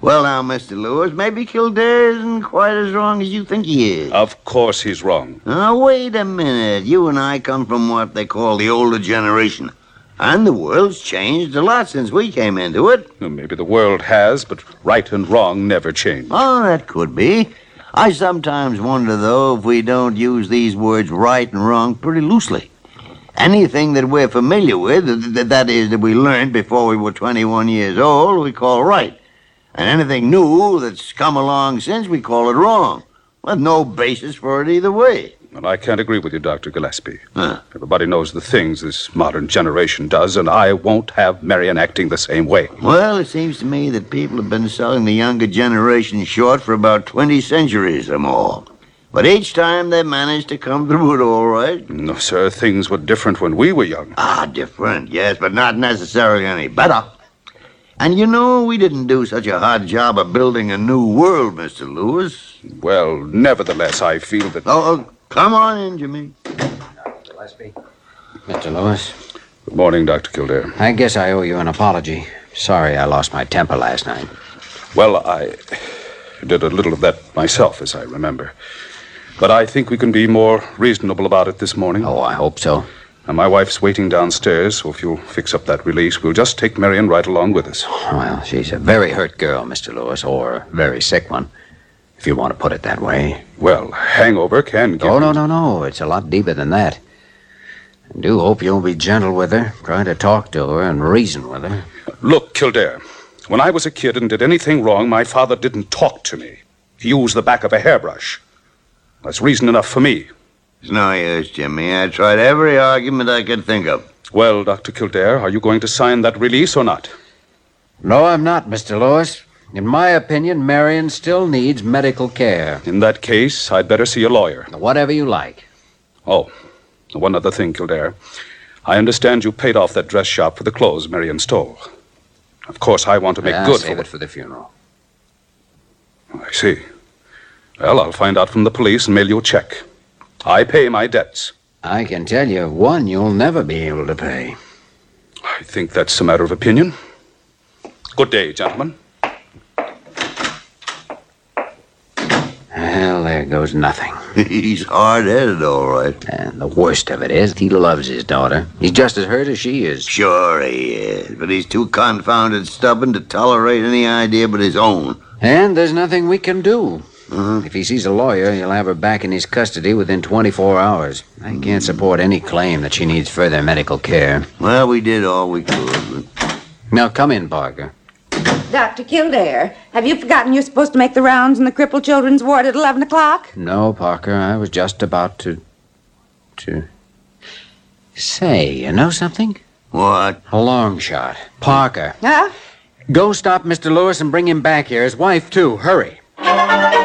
Well, now, Mr. Lewis, maybe Kildare isn't quite as wrong as you think he is. Of course he's wrong. Now, wait a minute. You and I come from what they call the older generation. And the world's changed a lot since we came into it. Well, maybe the world has, but right and wrong never change. Oh, that could be. I sometimes wonder, though, if we don't use these words right and wrong pretty loosely. Anything that we're familiar with, that is, that we learned before we were 21 years old, we call right. And anything new that's come along since, we call it wrong. With no basis for it either way. Well, I can't agree with you, Dr. Gillespie. Huh. Everybody knows the things this modern generation does, and I won't have Marion acting the same way. Well, it seems to me that people have been selling the younger generation short for about 20 centuries or more. But each time they managed to come through it all right. No, sir, things were different when we were young. Different, yes, but not necessarily any better. And you know, we didn't do such a hard job of building a new world, Mr. Lewis. Well, nevertheless, I feel that... Oh, come on in, Jimmy. Gillespie. Mr. Lewis. Good morning, Dr. Kildare. I guess I owe you an apology. Sorry I lost my temper last night. Well, I did a little of that myself, as I remember. But I think we can be more reasonable about it this morning. Oh, I hope so. And my wife's waiting downstairs, so if you'll fix up that release, we'll just take Marion right along with us. Well, she's a very hurt girl, Mr. Lewis, or a very sick one, if you want to put it that way. Well, hangover can give... Oh, no. It's a lot deeper than that. I do hope you'll be gentle with her, try to talk to her and reason with her. Look, Kildare, when I was a kid and did anything wrong, my father didn't talk to me. He used the back of a hairbrush. That's reason enough for me. It's no use, Jimmy. I tried every argument I could think of. Well, Dr. Kildare, are you going to sign that release or not? No, I'm not, Mr. Lewis. In my opinion, Marion still needs medical care. In that case, I'd better see a lawyer. Whatever you like. Oh, one other thing, Kildare. I understand you paid off that dress shop for the clothes Marion stole. Of course, I want to make good save it for the funeral. I see. Well, I'll find out from the police and mail you a check. I pay my debts. I can tell you one you'll never be able to pay. I think that's a matter of opinion. Good day, gentlemen. Well, there goes nothing. He's hard-headed, all right. And the worst of it is, he loves his daughter. He's just as hurt as she is. Sure he is, but he's too confounded stubborn to tolerate any idea but his own. And there's nothing we can do. If he sees a lawyer, he'll have her back in his custody within 24 hours. I can't support any claim that she needs further medical care. Well, we did all we could. Now, come in, Parker. Dr. Kildare, have you forgotten you're supposed to make the rounds in the crippled children's ward at 11 o'clock? No, Parker, I was just about to... Say, you know something? What? A long shot. Parker. Huh? Go stop Mr. Lewis and bring him back here. His wife, too. Hurry.